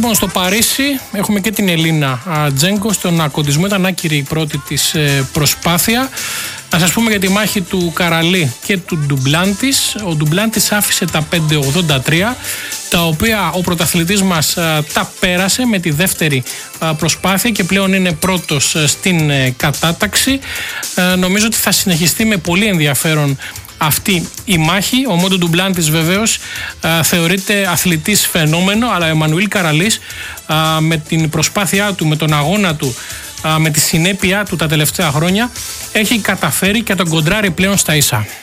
Λοιπόν, στο Παρίσι έχουμε και την Ελίνα Τζέγκο. Στον ακοντισμό ήταν άκυρη η πρώτη της προσπάθεια. Να σας πούμε για τη μάχη του Καραλί και του Ντουμπλάντης. Ο Ντουμπλάντης άφησε τα 5.83, τα οποία ο πρωταθλητής μας τα πέρασε με τη δεύτερη προσπάθεια και πλέον είναι πρώτος στην κατάταξη. Νομίζω ότι θα συνεχιστεί με πολύ ενδιαφέρον αυτή η μάχη. Ο Μόντο Ντουμπλάντης βεβαίως θεωρείται αθλητής φαινόμενο, αλλά ο Εμμανουήλ Καραλής με την προσπάθειά του, με τον αγώνα του, με τη συνέπειά του τα τελευταία χρόνια έχει καταφέρει και τον κοντράρει πλέον στα ίσα.